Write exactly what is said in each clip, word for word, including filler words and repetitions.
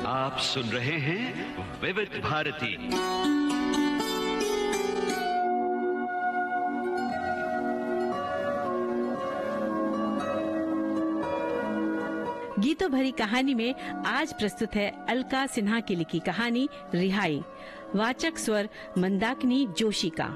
आप सुन रहे हैं विविध भारती। गीतों भरी कहानी में आज प्रस्तुत है अलका सिन्हा की लिखी कहानी रिहाई। वाचक स्वर मंदाकिनी जोशी का।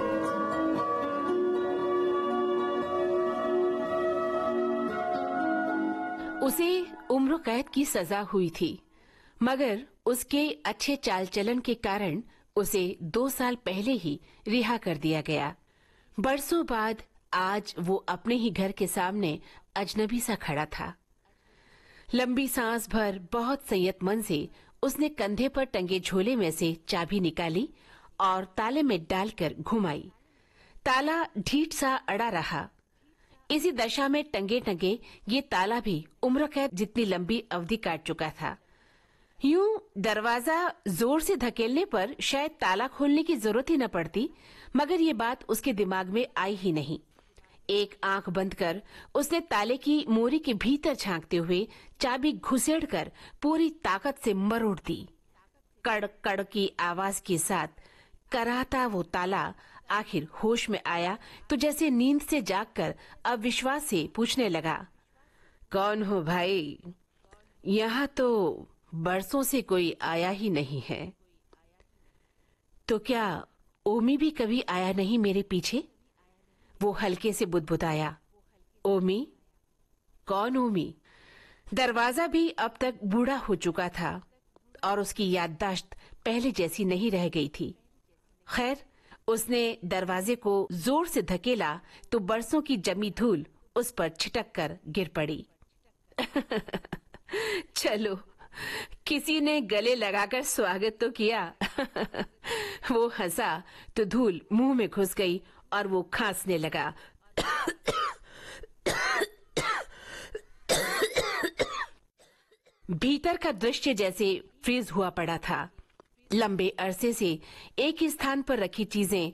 उसे उम्र कैद की सजा हुई थी, मगर उसके अच्छे चाल चलन के कारण उसे दो साल पहले ही रिहा कर दिया गया। बरसों बाद आज वो अपने ही घर के सामने अजनबी सा खड़ा था। लंबी सांस भर बहुत संयत मन से उसने कंधे पर टंगे झोले में से चाबी निकाली और ताले में डालकर घुमाई। ताला ढीठ सा अड़ा रहा। इसी दशा में टंगे टंगे ये ताला भी उम्र कैद जितनी लंबी अवधि काट चुका था। यूं दरवाजा जोर से धकेलने पर शायद ताला खोलने की जरूरत ही न पड़ती, मगर ये बात उसके दिमाग में आई ही नहीं। एक आंख बंद कर उसने ताले की मोरी के भीतर झांकते हुए चाबी घुसेड़कर पूरी ताकत से मरोड़ दी। कड़ कड़ की आवाज के साथ कराहता वो ताला आखिर होश में आया तो जैसे नींद से जागकर अविश्वास से पूछने लगा, कौन हो भाई? यहाँ तो बरसों से कोई आया ही नहीं है। तो क्या ओमी भी कभी आया नहीं मेरे पीछे? वो हल्के से बुदबुदाया। ओमी? कौन ओमी? दरवाजा भी अब तक बूढ़ा हो चुका था और उसकी याददाश्त पहले जैसी नहीं रह गई थी। खैर, उसने दरवाजे को जोर से धकेला तो बरसों की जमी धूल उस पर छिटक कर गिर पड़ी। चलो, किसी ने गले लगाकर स्वागत तो किया। वो हंसा तो धूल मुंह में घुस गई और वो खांसने लगा। भीतर का दृश्य जैसे फ्रीज हुआ पड़ा था। लंबे अरसे से एक ही स्थान पर रखी चीजें